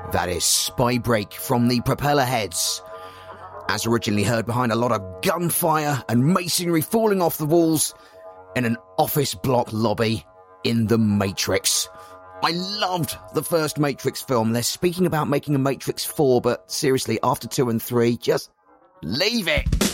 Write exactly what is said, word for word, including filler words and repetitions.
That is Spybreak from the Propeller Heads. As originally heard behind a lot of gunfire and masonry falling off the walls in an office block lobby in The Matrix. I loved the first Matrix film. They're speaking about making a Matrix four, but seriously, after two and three, just leave it.